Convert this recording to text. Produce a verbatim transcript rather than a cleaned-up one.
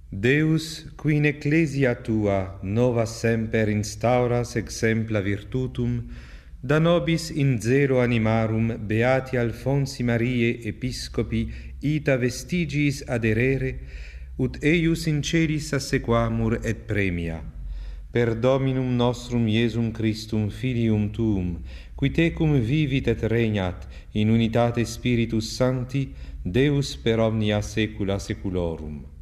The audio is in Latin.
Deus, qui in ecclesia tua nova semper instauras exempla virtutum, da nobis in zero animarum beati Alfonsi Mariae Episcopi ita vestigiis aderere, ut eius in celis assequamur et premia. Per Dominum nostrum Iesum Christum Filium Tuum, qui tecum vivit et regnat in unitate Spiritus Sancti, Deus per omnia saecula saeculorum.